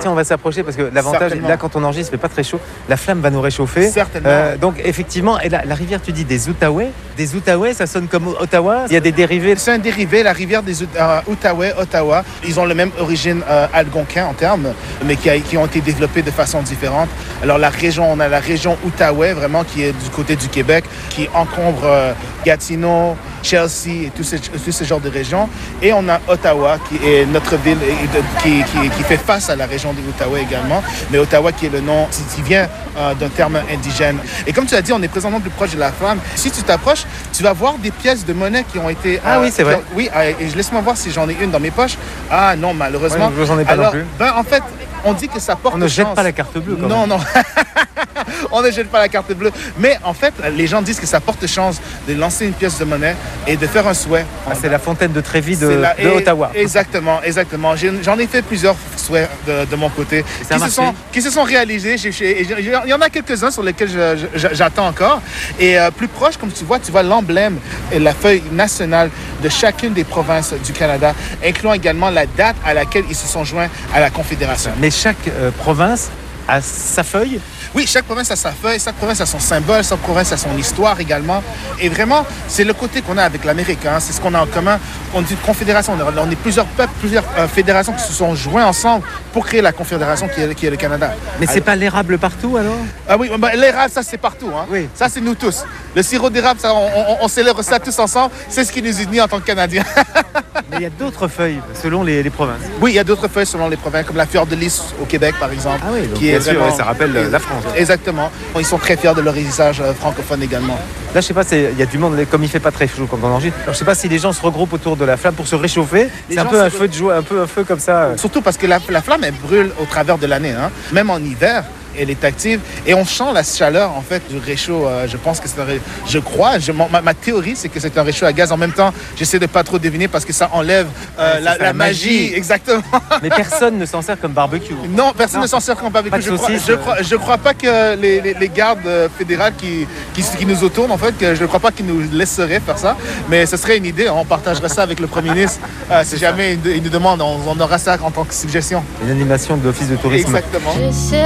on va s'approcher parce que l'avantage, Certainement. là, quand on enregistre, il fait pas très chaud. La flamme va nous réchauffer. Certainement. Donc, effectivement, et la rivière, tu dis des Outaouais. Des Outaouais, ça sonne comme Ottawa. Il y a des dérivés. C'est un dérivé, la rivière des Outaouais, Ottawa. Ils ont la même origine algonquin en termes, mais qui ont été développés de façon différente. Alors, on a la région Outaouais, vraiment, qui est du côté du Québec, qui encombre Gatineau, Chelsea et tous ces genres de régions. Et on a Ottawa, qui est notre ville qui fait face à la région de l'Outaouais également. Mais Ottawa, qui est le nom qui vient d'un terme indigène. Et comme tu as dit, on est présentement plus proche de la flamme. Si tu t'approches, tu vas voir des pièces de monnaie qui ont été... Ah oui, c'est vrai. Oui, et laisse-moi voir si j'en ai une dans mes poches. Ah non, malheureusement. Ouais, j'en ai pas non plus. En fait, on dit que ça porte On ne jette chance. pas la carte bleue, quand Non, même. non. On ne jette pas la carte bleue. Mais en fait, les gens disent que ça porte chance de lancer une pièce de monnaie et de faire un souhait. Ah, c'est la fontaine de Trévis de C'est Ottawa. Exactement. J'en ai fait plusieurs souhaits de mon côté qui se sont réalisés. Il y en a quelques-uns sur lesquels j'attends encore. Et plus proche, comme tu vois l'emblème et la feuille nationale de chacune des provinces du Canada, incluant également la date à laquelle ils se sont joints à la Confédération. Mais chaque province a sa feuille. Oui, chaque province a sa feuille, chaque province a son symbole, chaque province a son histoire également. Et vraiment, c'est le côté qu'on a avec l'Amérique. C'est ce qu'on a en commun. On est une confédération. On est plusieurs peuples, plusieurs fédérations qui se sont joints ensemble pour créer la confédération qui est le Canada. Mais c'est pas l'érable partout, alors? Ah oui, l'érable, ça, c'est partout. Oui. Ça, c'est nous tous. Le sirop d'érable, ça, on célèbre ça tous ensemble. C'est ce qui nous unit en tant que Canadiens. Mais il y a d'autres feuilles selon les provinces. Oui, il y a d'autres feuilles selon les provinces, comme la fleur de lys au Québec, par exemple. Ah oui, donc qui bien est sûr, vraiment... ça rappelle la France. Exactement. Ils sont très fiers de leur héritage francophone également. Là, je sais pas, il y a du monde, comme il fait pas très chaud quand on enregistre. Alors, je sais pas si les gens se regroupent autour de la flamme pour se réchauffer. C'est un peu un feu de joie, un peu un feu comme ça. Surtout parce que la flamme, elle brûle au travers de l'année. Même en hiver, elle est active. Et on sent la chaleur, en fait, du réchaud. Je pense que c'est ma théorie, c'est que c'est un réchaud à gaz. En même temps, j'essaie de pas trop deviner parce que ça enlève la magie. Exactement. Mais personne ne s'en sert comme barbecue. Non, personne ne s'en sert comme barbecue. Je crois pas que les gardes fédérales qui nous autournent, en fait, que je ne crois pas qu'ils nous laisseraient faire ça. Mais ce serait une idée. On partagerait ça avec le Premier ministre. Si jamais il nous demande, on aura ça en tant que suggestion. Une animation de l'Office de tourisme. Exactement.